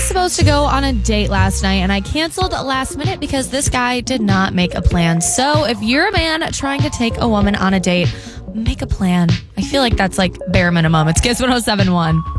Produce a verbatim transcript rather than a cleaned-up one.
was supposed to go on a date last night, and I canceled last minute because this guy did not make a plan. So if you're a man trying to take a woman on a date, make a plan. I feel like that's like bare minimum. It's Kiss one oh seven one.